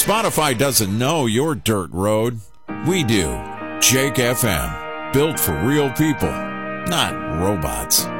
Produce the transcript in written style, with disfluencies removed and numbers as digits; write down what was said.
Spotify doesn't know your dirt road. We do. Jake FM. Built for real people, not robots.